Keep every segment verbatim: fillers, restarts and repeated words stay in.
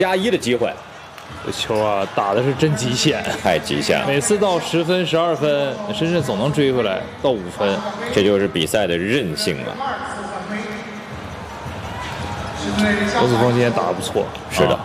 加一的机会。 这球啊，打的是真极限， 太极限了。 每次到十分、十二分，深圳总能追回来到五分。 这就是比赛的韧性啊。 罗子峰今天打得不错， 是的。啊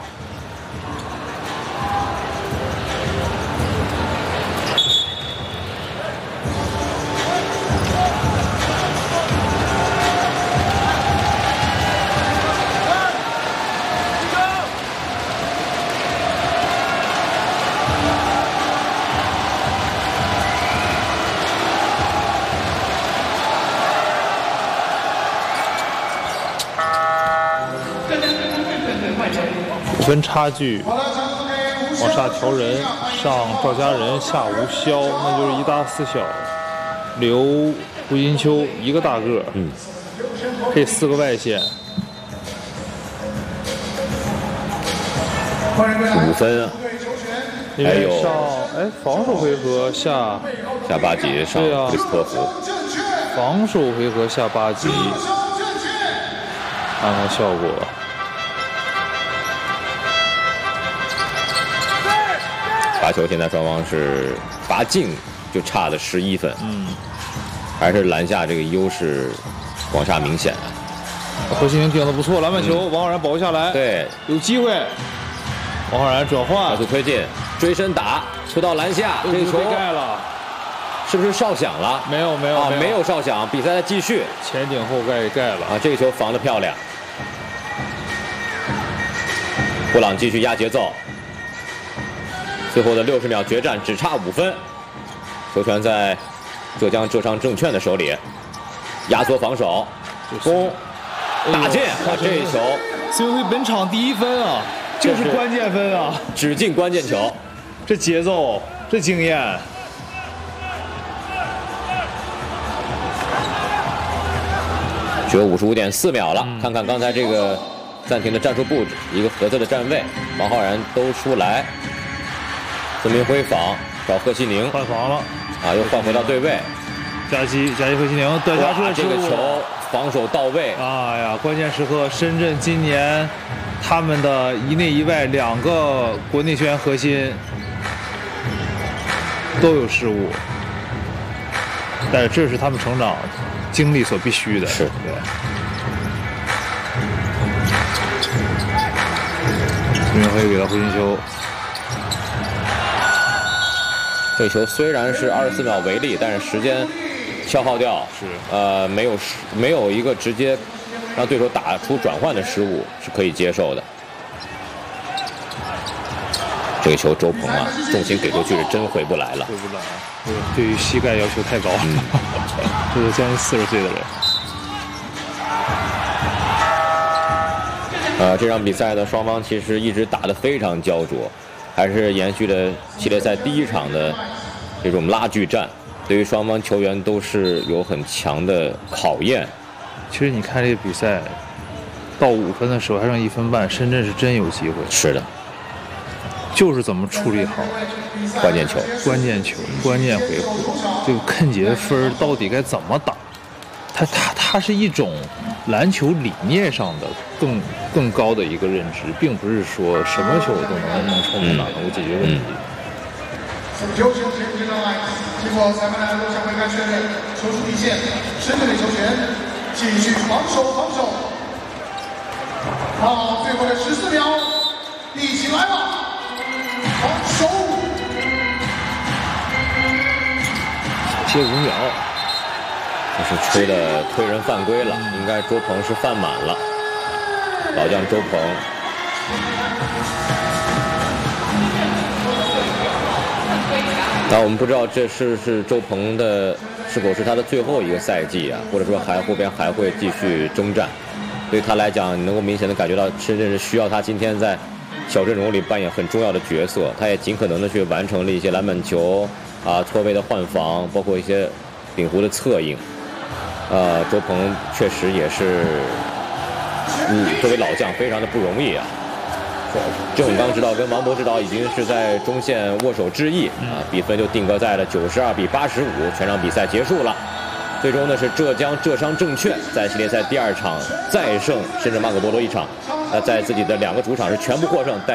分差距往下调人，上赵家人，下吴潇，那就是一大四小，留胡金秋一个大个， 嗯， 配四个外线， 五分啊， 因为上哎防守回合下下八级上克里斯托弗， 防守回合下八级，看看效果。 罚球现在双方是罚进就差了十一分， 嗯， 还是篮下这个优势广厦明显啊。 何新宁顶得不错，篮板球， 嗯、 王浩然保护下来， 对， 有机会。王浩然转换， 快速推进，追身打，球到篮下，这个球被盖了， 是不是哨响了？ 没有没有啊，没有哨响，比赛在继续。 前顶后盖盖了啊，这个球防得漂亮。布朗继续压节奏。最后的六十秒决战只差五分，球权在浙江浙商证券的手里，压缩防守，攻，打进！啊，这一球 ，C U V 本场第一分啊，就是关键分啊， 只进关键球， 这节奏，这经验。 只有五十五点四秒了，嗯、看看刚才这个暂停的战术布置，一个合适的站位，王浩然都出来。孙明辉防找贺西宁换防了啊，又换回到对位， 夹击夹击贺西宁断下射， 这个球防守到位。 哎呀，关键时刻，深圳今年他们的一内一外两个国内球员核心都有失误，但是这是他们成长经历所必须的。 是， 对。孙明辉给到胡金秋。 这球虽然是二十四秒为例，但是时间消耗掉， 是呃没有没有一个直接让对手打出转换的失误是可以接受的。这个球周鹏啊，重心给出去是真回不来了， 回不来，对于膝盖要求太高了，嗯、这是将近四十岁的人。 呃，这场比赛呢，双方其实一直打得非常焦灼。还是延续了系列赛第一场的这种拉锯战，对于双方球员都是有很强的考验。 其实你看这个比赛，到五分的时候还剩一分半，深圳是真有机会。 是的， 就是怎么处理好关键球、 关键球、关键回合，这个看节分到底该怎么打？它它它是一种篮球理念上的更更高的一个认知，并不是说什么球都能能冲能打能够解决问题。 九球时间到来，经过裁判的录像会看确认，球出底线，深圳的球权，继续防守防守。好，最后的十四秒，一起来吧，防守。 切五秒。 这是吹的推人犯规了，应该周鹏是犯满了。老将周鹏，那我们不知道这是是周鹏的是否是他的最后一个赛季啊，或者说还后边还会继续征战。对他来讲，能够明显的感觉到深圳是需要他今天在小阵容里扮演很重要的角色，他也尽可能的去完成了一些篮板球啊、错位的换防，包括一些饼弧的策应。呃，周鹏确实也是，嗯，作为老将非常的不容易啊。郑永刚指导跟王博指导已经是在中线握手致意啊，比分就定格在了九十二比八十五，全场比赛结束了。最终呢是浙江浙商证券在系列赛第二场再胜深圳马可波罗一场， 他在自己的两个主场是全部获胜，带